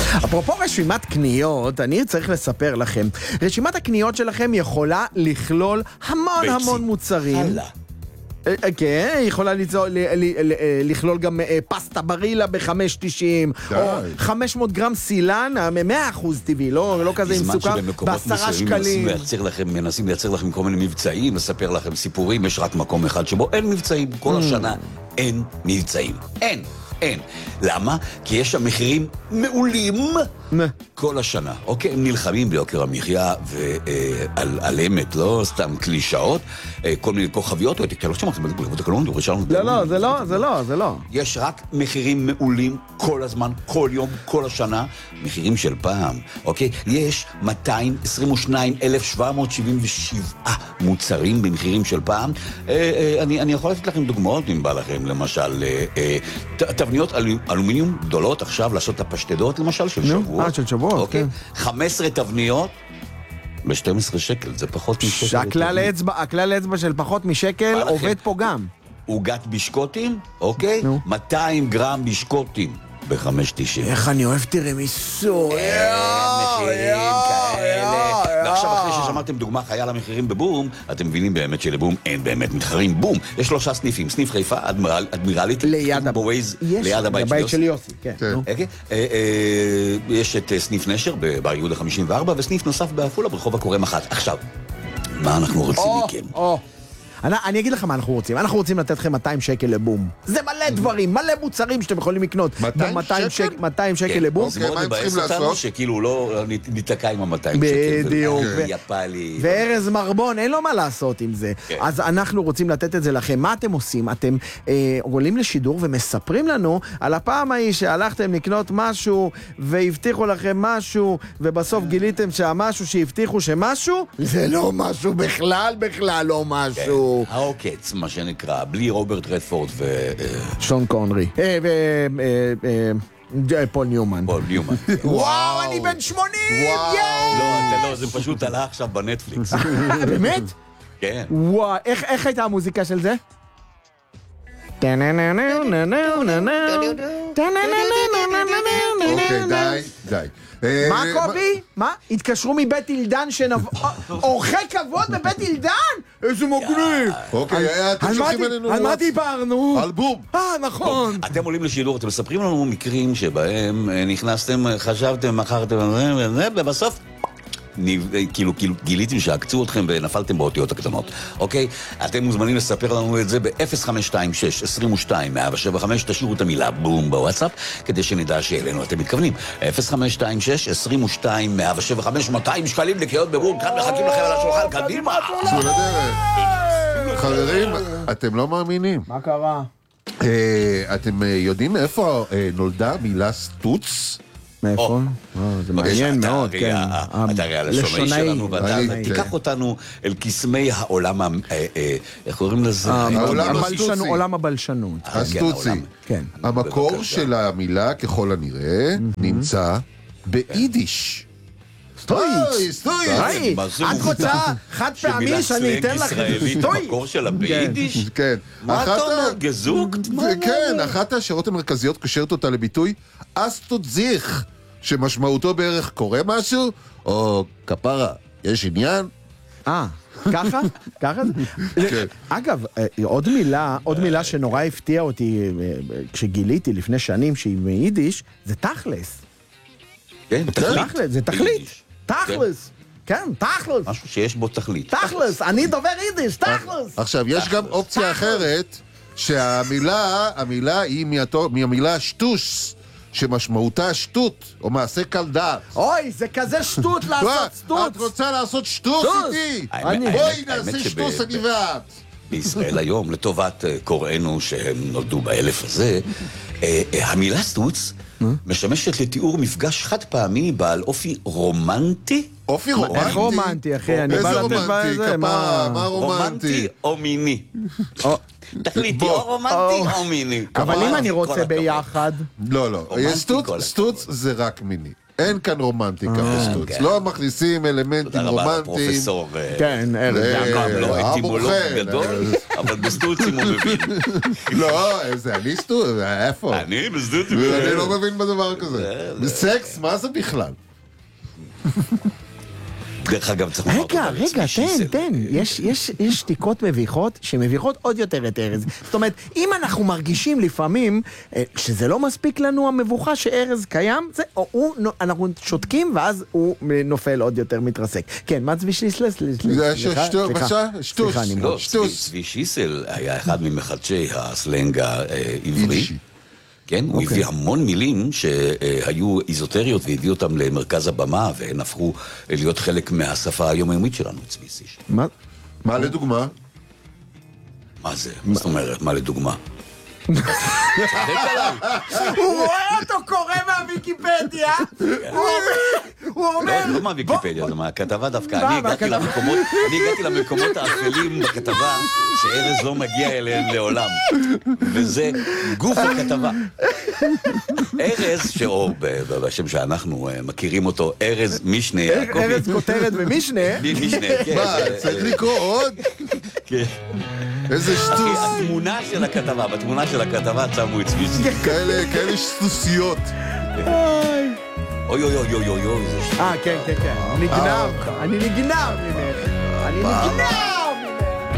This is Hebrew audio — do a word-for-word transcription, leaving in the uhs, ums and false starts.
אפרופו רשימת קניות, אני צריך לספר לכם. רשימת הקניות שלכם יכולה לכלול המון המון מוצרים. חלה. כן, יכולה לכלול גם פסטה ברילה ב-חמש תשעים, או חמש מאות גרם סילן, מאה אחוז טבעי, לא כזה עם סוכר, בעשרה שקלים. מנסים לייצר לכם כל מיני מבצעים, לספר לכם סיפורים, יש רק מקום אחד שבו אין מבצעים, כל השנה אין מבצעים, אין. אין. למה? כי יש שם מחירים מעולים כל השנה. אוקיי, הם נלחמים ביוקר המחיה ועל אמת, לא סתם קלישאות, כל מיני כוכביות, אתה לא שמעת, לא, לא, זה לא, זה לא, זה לא. יש רק מחירים מעולים כל הזמן, כל יום, כל השנה, מחירים של פעם, אוקיי? יש מאתיים עשרים ושניים אלף שבע מאות שבעים ושבע מוצרים במחירים של פעם. אני יכול לתת לכם דוגמאות אם בא לכם, למשל, תבניות אלומיניום גדולות עכשיו לעשות את הפשטדות, למשל, של שבועות. אה, של שבועות, כן. חמש עשרה תבניות ב-שנים עשר שקל, זה פחות משקל. הכלל אצבע של פחות משקל עובד פה גם. עוגת בישקוטים, אוקיי? מאתיים גרם בישקוטים ב-חמש תשעים. איך אני אוהב תירמיסו. מחירים כאלה. ועכשיו אחרי ששמעתם דוגמה חיה למחירים בבום, אתם מבינים באמת שלבום אין באמת מתחרים. בום, יש שלושה סניפים, סניף חיפה, אדמירלית, ליד הבית של יוסי. יש את סניף נשר בבר יהודה חמישים וארבע, וסניף נוסף בעפולה ברחוב הקורם אחת. עכשיו, מה אנחנו רוצים מכם? אני אגיד לך מה אנחנו רוצים. אנחנו רוצים לתת לכם מאתיים שקל לבום. זה מלא דברים, מלא מוצרים שאתם יכולים לקנות. מאתיים שקל לבום. זה מאוד מבאס אותנו שכאילו לא ניתקע עם ה-מאתיים שקל. בדיוק. וארז מרבון, אין לו מה לעשות עם זה. אז אנחנו רוצים לתת את זה לכם. מה אתם עושים? אתם עולים לשידור ומספרים לנו על הפעם ההיא שהלכתם לקנות משהו והבטיחו לכם משהו ובסוף גיליתם שהמשהו שהבטיחו שמשהו זה לא משהו בכלל, בכלל לא משהו. העוקץ, מה שנקרא, בלי רוברט רדפורד ו... שון קונרי. פול ניומן. פול ניומן. וואו, אני בן שמונים! לא, לא, זה פשוט עלה עכשיו בנטפליקס. באמת? כן. וואו, איך הייתה המוזיקה של זה? אוקיי, די, די. מה קובי? מה? התקשרו מבית אילדן שנבוא... אורחי כבוד בבית אילדן? איזה מגניב! אוקיי, אתם שולחים אלינו... על מה דיברנו? על בום. אה, נכון. אתם עולים לשידור, אתם מספרים לנו מקרים שבהם נכנסתם, חשבתם, מכרתם, ובסוף... כאילו, כאילו גיליתם שעקצו אתכם ונפלתם באותיות הקטנות, אוקיי? אתם מוזמנים לספר לנו את זה ב-אפס חמש שתיים שש עשרים ושתיים מאה שבע חמש, תשאירו את המילה בום בוואטסאפ, כדי שנדע שאלינו אתם מתכוונים. אפס חמש שתיים שש עשרים ושתיים מאה שבע חמש, מאתיים שקלים לקיות בבום, כאן מחכים לכם על השולחן, קדימה! צאו לדרך. חברים, אתם לא מאמינים. מה קרה? אתם יודעים איפה נולדה מילה סטוץ? מאיפה? זה מעניין מאוד, כן. אתה הרי על השומעי שלנו, ואתה תיקח אותנו אל קסמי העולם, איך קוראים לזה? עולם הבלשנות. הסטוצי. המקור של המילה, ככל הנראה, נמצא ביידיש. סטוי, סטוי. את רוצה חד פעמי שאני אתן לך סטוי? מקור שלה ביידיש? כן. מה אתה אומר? גזוקט? כן, אחת השאלות המרכזיות קושרת אותה לביטוי אסטות זיך, שמשמעותו בערך קורה משהו, או כפרה, יש עניין? אה, ככה? ככה? אגב, עוד מילה, עוד מילה שנורא הפתיעה אותי כשגיליתי לפני שנים שהיא מיידיש, זה תכלס. כן, תכלית. זה תכלית. תכלס. כן, תכלס. משהו שיש בו תכלית. תכלס, אני דובר יידיש, תכלס. עכשיו, יש גם אופציה אחרת, שהמילה, המילה היא מהמילה שטוש, שמשמעותה שטות, או מעשה קלדה. אוי, זה כזה שטות לעשות שטות. את רוצה לעשות שטות איתי? בואי נעשה שטוס אני ואת. בישראל היום, לטובת קוראינו שהם נולדו באלף הזה, המילה סטוץ משמשת לתיאור מפגש חד פעמי בעל אופי רומנטי. אופי רומנטי? איך רומנטי, אחי? אני בא לתת בזה, מה? מה רומנטי? רומנטי או מיני. תחליטי, או רומנטי או מיני. אבל אם אני רוצה ביחד... לא, לא. סטוץ זה רק מיני. אין כאן רומנטיקה בסטוץ. לא מכניסים אלמנטים רומנטיים. תודה רבה לפרופסור. כן, ארז. גם לא אטימולוג גדול, אבל בסטוצים הוא מבין. לא, זה אני סטוצים, איפה? אני בסטוצים. אני לא מבין בדבר כזה. בסקס, מה זה בכלל? דרך אגב, צריך לומר רגע, רגע, תן, תן. יש, יש, יש שתיקות מביכות שמביכות עוד יותר את ארז. זאת אומרת, אם אנחנו מרגישים לפעמים שזה לא מספיק לנו המבוכה שארז קיים, זה, או הוא, אנחנו שותקים ואז הוא נופל עוד יותר מתרסק. כן, מה צבי שיסל? זה שטוס. לא, צבי שיסל היה אחד ממחדשי הסלנג העברי. כן, הוא הביא המון מילים שהיו איזוטריות והביא אותם למרכז הבמה והן הפכו להיות חלק מהשפה היומיומית שלנו, צבי שיסל. מה? מה לדוגמה? מה זה? מה זאת אומרת? מה לדוגמה? הוא רואה אותו קורא מהוויקיפדיה, הוא אומר... לא מהוויקיפדיה, זה מהכתבה דווקא. אני הגעתי למקומות האפלים בכתבה שארז לא מגיע אליהם לעולם. וזה גוף הכתבה. ארז, שאו בשם שאנחנו מכירים אותו, ארז משנה יעקבי. ארז כותרת ומשנה. משנה, כן. מה, צריך לקרוא עוד? כן. איזה שטוס. התמונה של הכתבה, בתמונה של הכתבה צמו את צבי שיסל. כאלה שטוסיות. אוי אוי אוי אוי אוי אוי. אה, כן, כן, כן. נגנב. אני נגנב ממך. אני נגנב.